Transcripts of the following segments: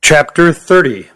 Chapter 30.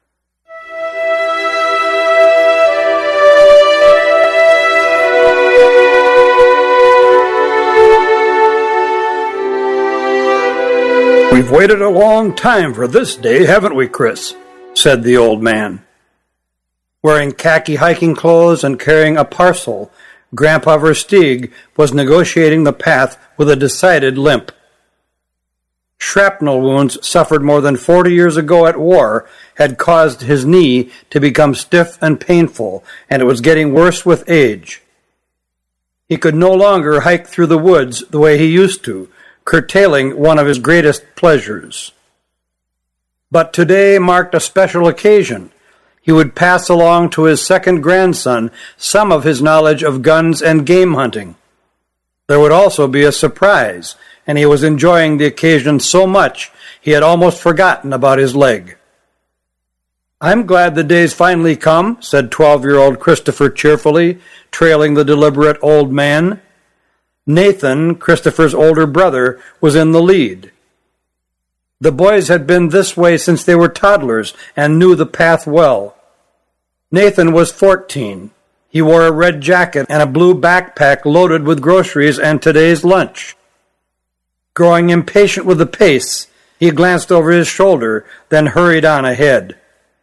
"We've waited a long time for this day, haven't we, Chris?" said the old man. Wearing khaki hiking clothes and carrying a parcel, Grandpa Versteeg was negotiating the path with a decided limp. Shrapnel wounds suffered more than 40 years ago at war had caused his knee to become stiff and painful, and it was getting worse with age. He could no longer hike through the woods the way he used to, curtailing one of his greatest pleasures. But today marked a special occasion. He would pass along to his second grandson some of his knowledge of guns and game hunting. There would also be a surprise, and he was enjoying the occasion so much he had almost forgotten about his leg. "I'm glad the day's finally come," said 12-year-old Christopher cheerfully, trailing the deliberate old man. Nathan, Christopher's older brother, was in the lead. The boys had been this way since they were toddlers and knew the path well. Nathan was 14. He wore a red jacket and a blue backpack loaded with groceries and today's lunch. Growing impatient with the pace, he glanced over his shoulder, then hurried on ahead.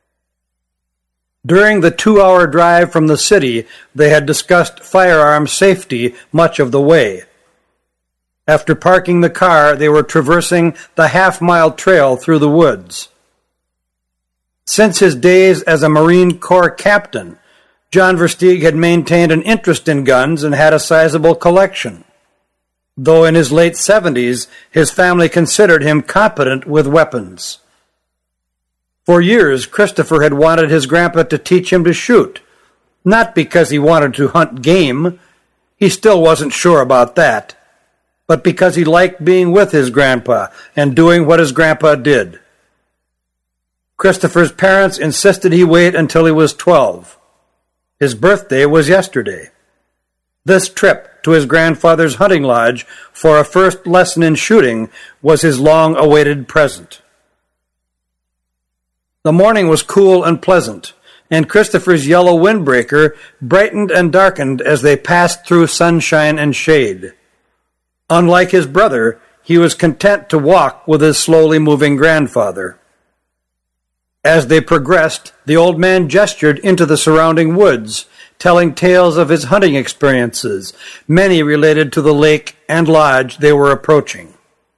During the 2-hour drive from the city, they had discussed firearm safety much of the way. After parking the car, they were traversing the half-mile trail through the woods. Since his days as a Marine Corps captain, John Versteeg had maintained an interest in guns and had a sizable collection. Though in his late 70s, his family considered him competent with weapons. For years, Christopher had wanted his grandpa to teach him to shoot, not because he wanted to hunt game. He still wasn't sure about that, but because he liked being with his grandpa and doing what his grandpa did. Christopher's parents insisted he wait until he was 12. His birthday was yesterday. This trip to his grandfather's hunting lodge for a first lesson in shooting was his long-awaited present. The morning was cool and pleasant, and Christopher's yellow windbreaker brightened and darkened as they passed through sunshine and shade. Unlike his brother, he was content to walk with his slowly moving grandfather. As they progressed, the old man gestured into the surrounding woods, telling tales of his hunting experiences, many related to the lake and lodge they were approaching.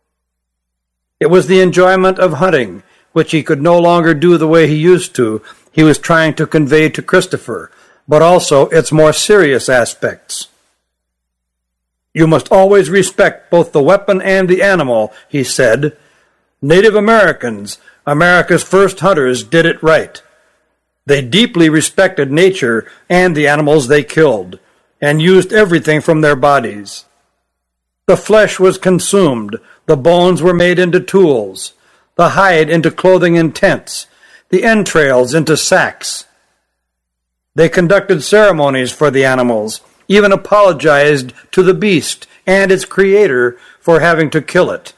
It was the enjoyment of hunting, which he could no longer do the way he used to, he was trying to convey to Christopher, but also its more serious aspects. "You must always respect both the weapon and the animal," he said. "Native Americans, America's first hunters, did it right. They deeply respected nature and the animals they killed, and used everything from their bodies. The flesh was consumed, the bones were made into tools, the hide into clothing and tents, the entrails into sacks. They conducted ceremonies for the animals, even apologized to the beast and its creator for having to kill it."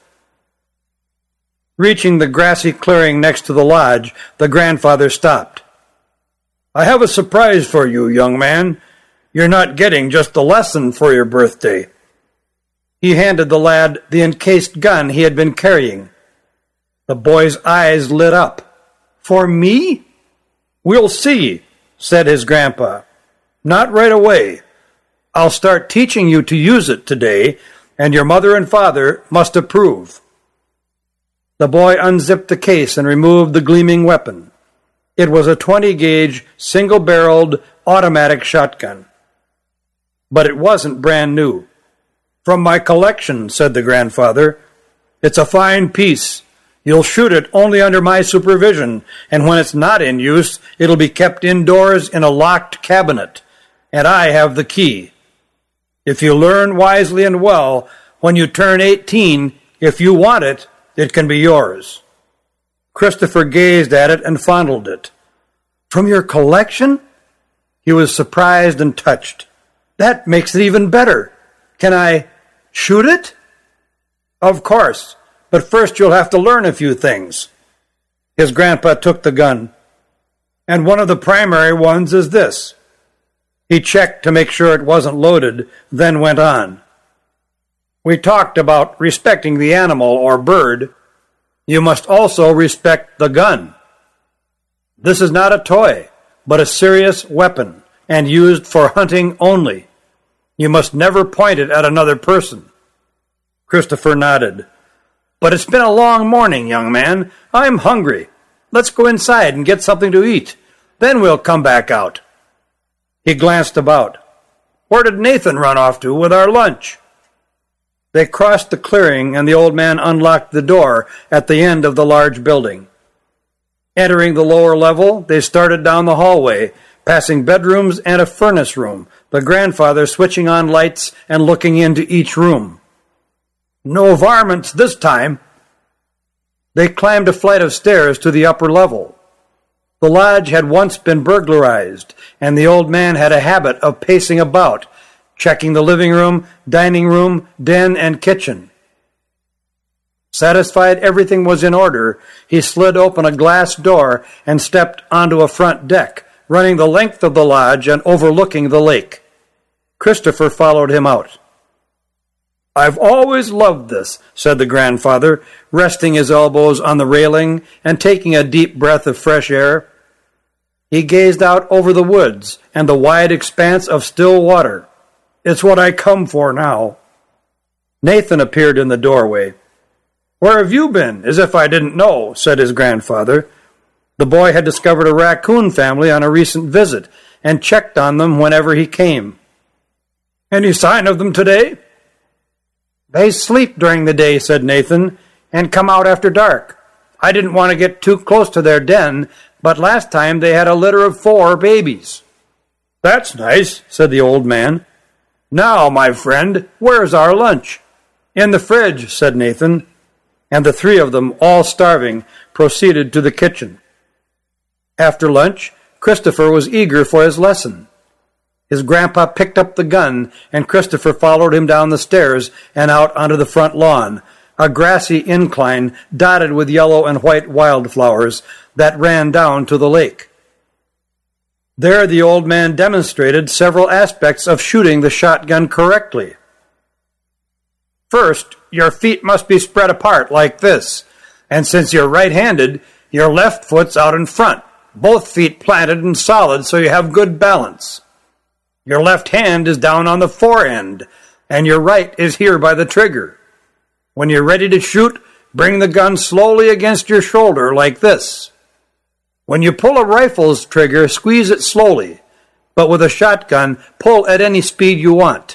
Reaching the grassy clearing next to the lodge, the grandfather stopped. "I have a surprise for you, young man. You're not getting just a lesson for your birthday." He handed the lad the encased gun he had been carrying. The boy's eyes lit up. "For me?" "We'll see," said his grandpa. "Not right away. I'll start teaching you to use it today, and your mother and father must approve." The boy unzipped the case and removed the gleaming weapon. It was a 20-gauge, single-barreled, automatic shotgun. But it wasn't brand new. "From my collection," said the grandfather. "It's a fine piece. You'll shoot it only under my supervision, and when it's not in use, it'll be kept indoors in a locked cabinet, and I have the key. If you learn wisely and well, when you turn 18, if you want it, it can be yours." Christopher gazed at it and fondled it. "From your collection?" He was surprised and touched. "That makes it even better. Can I shoot it?" "Of course, but first you'll have to learn a few things." His grandpa took the gun. "And one of the primary ones is this." He checked to make sure it wasn't loaded, then went on. "We talked about respecting the animal or bird. You must also respect the gun. This is not a toy, but a serious weapon, and used for hunting only. You must never point it at another person." Christopher nodded. "But it's been a long morning, young man. I'm hungry. Let's go inside and get something to eat. Then we'll come back out." He glanced about. "Where did Nathan run off to with our lunch?" They crossed the clearing, and the old man unlocked the door at the end of the large building. Entering the lower level, they started down the hallway, passing bedrooms and a furnace room, the grandfather switching on lights and looking into each room. "No varmints this time." They climbed a flight of stairs to the upper level. The lodge had once been burglarized, and the old man had a habit of pacing about, checking the living room, dining room, den, and kitchen. Satisfied everything was in order, he slid open a glass door and stepped onto a front deck, running the length of the lodge and overlooking the lake. Christopher followed him out. "I've always loved this," said the grandfather, resting his elbows on the railing and taking a deep breath of fresh air. He gazed out over the woods and the wide expanse of still water. "It's what I come for now." Nathan appeared in the doorway. "Where have you been? As if I didn't know," said his grandfather. The boy had discovered a raccoon family on a recent visit and checked on them whenever he came. "Any sign of them today?" "They sleep during the day," said Nathan, "and come out after dark. I didn't want to get too close to their den, but last time they had a litter of 4 babies." "That's nice," said the old man. "Now, my friend, where's our lunch?" "In the fridge," said Nathan, and the 3 of them, all starving, proceeded to the kitchen. After lunch, Christopher was eager for his lesson. His grandpa picked up the gun, and Christopher followed him down the stairs and out onto the front lawn, a grassy incline dotted with yellow and white wildflowers that ran down to the lake. There the old man demonstrated several aspects of shooting the shotgun correctly. "First, your feet must be spread apart like this, and since you're right-handed, your left foot's out in front, both feet planted and solid so you have good balance. Your left hand is down on the forend, and your right is here by the trigger. When you're ready to shoot, bring the gun slowly against your shoulder like this. When you pull a rifle's trigger, squeeze it slowly, but with a shotgun, pull at any speed you want."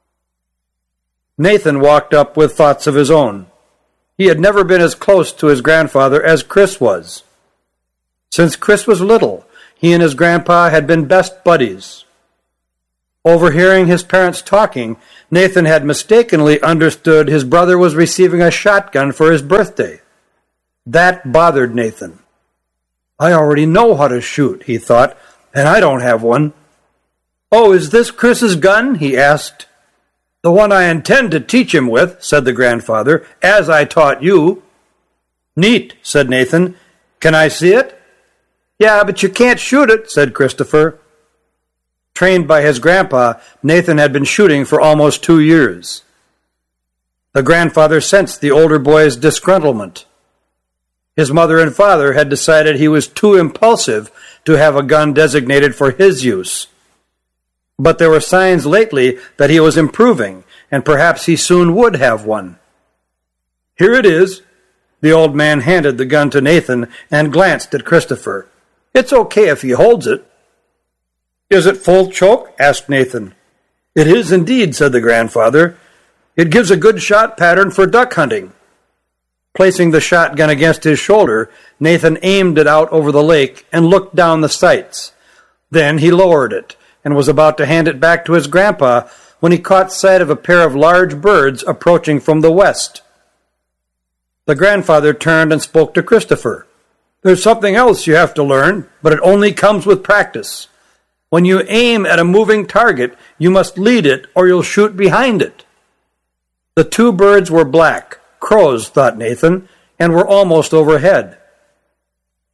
Nathan walked up with thoughts of his own. He had never been as close to his grandfather as Chris was. Since Chris was little, he and his grandpa had been best buddies. Overhearing his parents talking, Nathan had mistakenly understood his brother was receiving a shotgun for his birthday. That bothered Nathan. "I already know how to shoot," he thought, "and I don't have one." "Oh, is this Chris's gun?" he asked. "The one I intend to teach him with," said the grandfather, "as I taught you." "Neat," said Nathan. "Can I see it?" "Yeah, but you can't shoot it," said Christopher. Trained by his grandpa, Nathan had been shooting for almost 2 years. The grandfather sensed the older boy's disgruntlement. His mother and father had decided he was too impulsive to have a gun designated for his use. But there were signs lately that he was improving, and perhaps he soon would have one. "Here it is." The old man handed the gun to Nathan and glanced at Christopher. "It's okay if he holds it." "Is it full choke?" asked Nathan. "It is indeed," said the grandfather. "It gives a good shot pattern for duck hunting." Placing the shotgun against his shoulder, Nathan aimed it out over the lake and looked down the sights. Then he lowered it and was about to hand it back to his grandpa when he caught sight of a pair of large birds approaching from the west. The grandfather turned and spoke to Christopher. "There's something else you have to learn, but it only comes with practice. When you aim at a moving target, you must lead it or you'll shoot behind it." The 2 birds were black, crows, thought Nathan, and were almost overhead.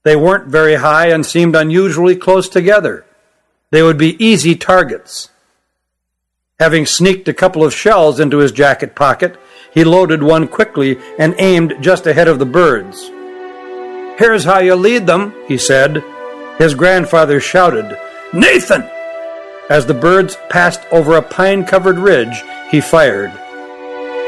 They weren't very high and seemed unusually close together. They would be easy targets. Having sneaked a couple of shells into his jacket pocket, he loaded one quickly and aimed just ahead of the birds. "Here's how you lead them," he said. His grandfather shouted, "Nathan!" As the birds passed over a pine-covered ridge, he fired.